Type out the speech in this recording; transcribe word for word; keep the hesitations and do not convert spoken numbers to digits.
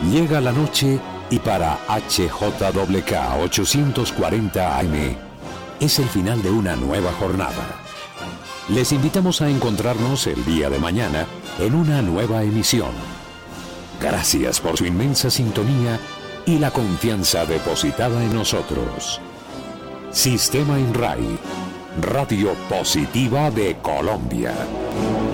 Llega la noche y para H J W K ochocientos cuarenta A M es el final de una nueva jornada. Les invitamos a encontrarnos el día de mañana en una nueva emisión. Gracias por su inmensa sintonía y la confianza depositada en nosotros. Sistema INRAI, Radio Positiva de Colombia.